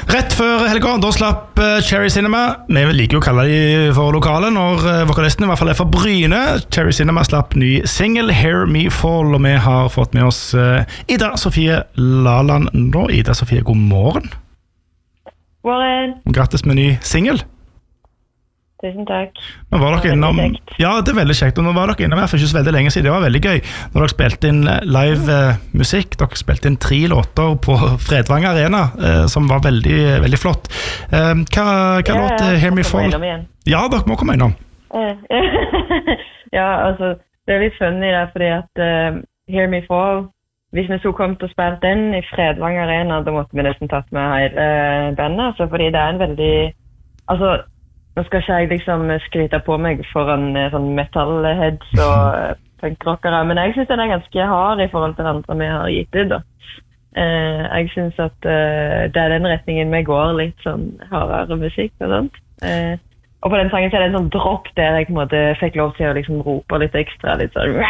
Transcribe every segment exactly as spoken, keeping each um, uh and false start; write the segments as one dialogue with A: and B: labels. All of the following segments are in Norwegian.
A: Rett før helga, da slapp Cherry Cinema. Vi liker jo å kalle de for lokale når vokalisten i hvert fall er fra Bryne. Cherry Cinema slapp ny single, Hear Me Fall, og vi har fått med oss Ida Sofie Laland nå. Ida Sofie, god morgen.
B: Morgen.
A: Grattis med ny single.
B: Tusen takk.
A: Men var dere innom, ja, det er veldig kjekt, og nå var dere innom her for ikke så veldig lenge siden. Det var veldig gøy når dere spilte inn live eh, musikk. Dere spilte inn tre låter på Fredvang Arena, eh, som var veldig, veldig flott. Eh, hva hva ja, låt ja, Hear Me Fall? Ja, dere må komme innom.
B: Ja, altså, det er litt funny det, fordi at uh, Hear Me Fall, hvis vi så kom til å spille den i Fredvang Arena, da måtte vi nesten tatt med hele uh, bandet, altså, fordi det er en veldig, altså, nå skal ikke jeg liksom skryte på meg foran sånn metalheads og punkrockere, men jeg synes den er ganske hard i forhold til andre vi har gitt ut da. Eh, jeg synes at eh, det er den retningen vi går, litt sånn hardere musikk og sånt. Eh, og på den sangen så er det en sånn dropp der jeg på en måte fikk lov til å liksom rope litt ekstra, litt sånn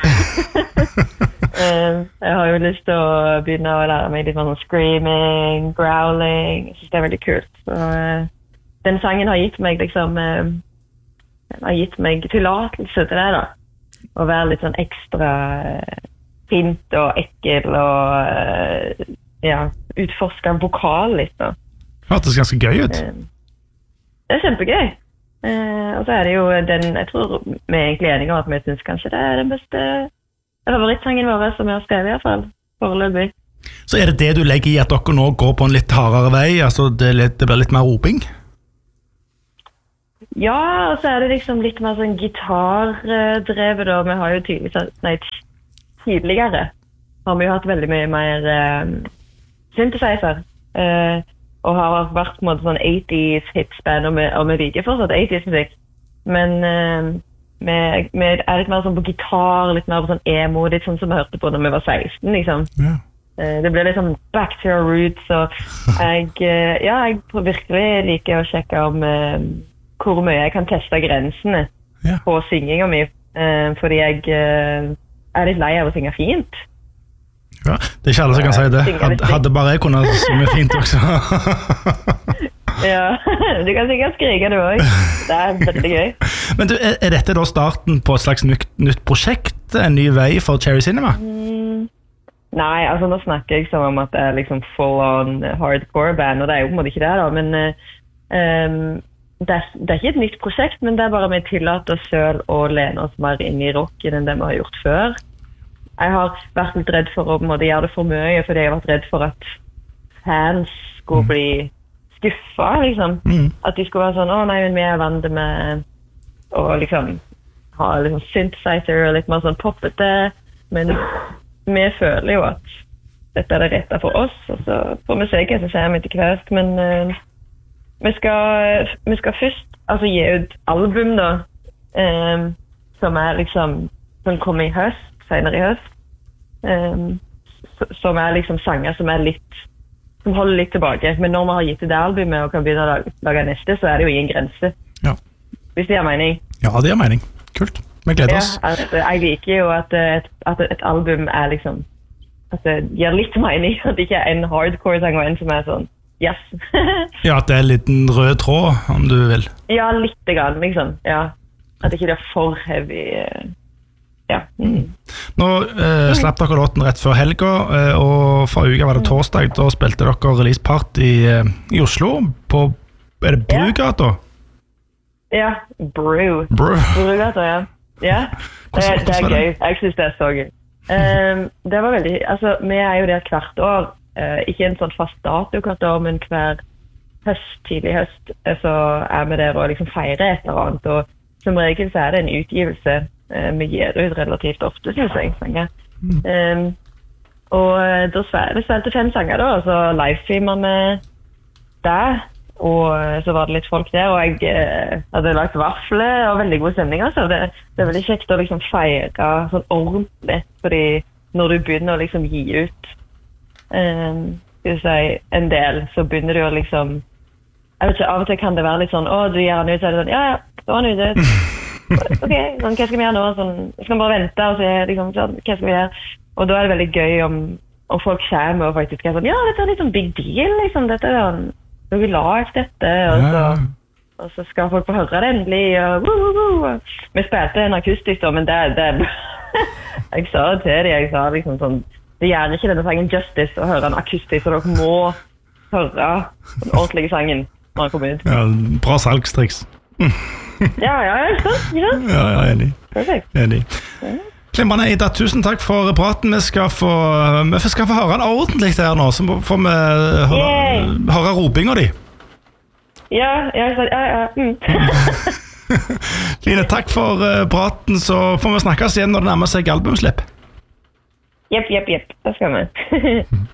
B: eh, jeg har jo lyst til å begynne å lære meg litt sånn screaming, growling. Jeg synes det er veldig kult. Så eh, den sangen har gitt meg liksom eh, har gitt meg tillatelse til det da, å være litt sånn ekstra eh, fint og ekkel og eh, ja, utforske vokal litt da.
A: Det hørtes ganske gøy ut.
B: Eh, det er kjempegøy. Eh, og så er det jo den, jeg tror vi er egentlig enige om at vi synes kanskje det er den beste favorittsangen vår som vi har skrevet i hvert fall, foreløpig.
A: Så er det det du legger i at dere nå går på en litt hardere vei, altså det, litt, det blir litt mer roping?
B: Ja, og så er det liksom litt mer sånn gitardrevet da. Vi har jo tydelig, nei, tidligere har vi jo hatt veldig mye mer uh, synthesizer. Uh, og har vært på en måte sånn eighties hitsband, og vi, og vi liker fortsatt eighties musikk. Men uh, vi, vi er litt mer sånn på gitar, litt mer på sånn emo, litt sånn som vi hørte på når vi var seksten, liksom. Ja. Uh, det blir litt sånn back to our roots, og jeg, uh, ja, jeg virkelig liker å sjekke om uh, hvor mye jeg kan teste grensene ja. På syngingen min, eh, fordi jeg eh, er litt lei av å synge fint.
A: Ja, det er ikke alle som kan si det. Had, hadde bare jeg kunnet synge fint også.
B: Ja, du kan sikkert skrike det også. Det er veldig gøy.
A: Men du, er, er dette da starten på et slags nytt, nytt prosjekt? En ny vei for Cherry Cinema?
B: Mm, nei, altså nå snakker jeg som om at det er liksom full-on hardcore band, og det er jo på en måte ikke det da, men um, Det er, det er ikke et nytt prosjekt, men det er bare vi tillater oss selv å lene oss mer inn i rocken enn det vi har gjort før. Jeg har vært litt redd for å måtte gjøre det for mye, fordi jeg har vært redd for at fans skulle bli skuffet, liksom. Mm. At de skulle være sånn, å nei, men vi er vant med å liksom ha liksom synthesizer og litt mer sånn poppete, men vi føler jo at dette er det rette for oss, og så får vi se hva som skjer med til hvert, men uh, Vi skal, vi skal først altså, gi ut album da, um, som er liksom, som kommer i høst, senere i høst, um, som er liksom sanger som er litt, som holder litt tilbake. Men når vi har gitt ut det albumet og kan begynne å lage, lage neste, så er det jo ingen grense. Ja. Hvis det gir mening.
A: Ja, det gir mening. Kult. Vi gleder oss.
B: Ja, altså, jeg liker jo at et, at et album er liksom, at det gir litt mening, at det ikke er en hardcore-sang og en som er sånn, yes.
A: Ja, at det er en liten rød tråd, om du vil.
B: Ja, litt grann, liksom. Ja. At ikke det er for heavy. Ja. Mm.
A: Nå eh, slapp dere låten rett før helga, eh, og for uka var det torsdag, da spilte dere release party eh, i Oslo, på, er det Brugata?
B: Ja, Bru.
A: Bru.
B: Brugata, ja. Ja, det, det er gøy. Jeg synes det er så gøy. Um, det var veldig, altså, vi er jo der hvert år, Uh, ikke en sånn fast dato hvert år, men hver høst, tidlig høst, uh, så er vi der og liksom feirer et eller annet, og som regel så er det en utgivelse uh, vi gir ut relativt ofte, synes jeg, sanger. Mm. Um, og uh, da spilte fem sanger da, og så livestreamer vi der, og uh, så var det litt folk der, og jeg uh, hadde lagt vafler og veldig god stemning, altså. Det, det er veldig kjekt å liksom feire sånn ordentlig, fordi når du begynner å liksom gi ut Um, skal jeg si, en del, så begynner du å liksom jeg vet ikke, av og til kan det være litt sånn å, du gjør han ut, så er det sånn, ja, ja, da var han ute ok, sånn, hva skal vi gjøre nå? Sånn, skal vi bare vente og se, liksom, sånn, hva skal vi gjøre? Og da er det veldig gøy om, om folk kommer og faktisk er sånn, ja, dette er litt sånn big deal, liksom, dette er sånn så har vi lagt dette, og så, og så skal folk få høre det endelig, og woo, woo, woo. Vi spilte en akustisk da, men det, det jeg sa det til dem, jeg sa liksom sånn, det gjør ikke denne sangen justice å høre en akustisk, så dere må høre den ordentlige sangen når den kommer ut.
A: Ja, bra salgstriks.
B: ja, ja, ikke sant? Ikke sant?
A: Ja, ja, enig.
B: Perfekt.
A: Enig. Klembrande Ida, tusen takk for praten. Vi skal få, vi skal få høre den ordentlig her nå, så får vi høre, høre ropinga di.
B: Ja, ja, ja, ja. Mm.
A: Line, takk for praten, så får vi snakkes igjen når det nærmer seg albumslipp.
B: Jepp, jepp, jepp. Det skal vi.